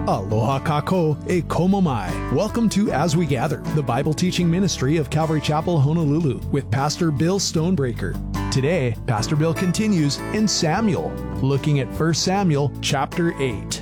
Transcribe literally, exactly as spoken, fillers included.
Aloha kako e komo mai. Welcome to As We Gather, the Bible teaching ministry of Calvary Chapel, Honolulu, with Pastor Bill Stonebreaker. Today, Pastor Bill continues in Samuel, looking at First Samuel chapter eight.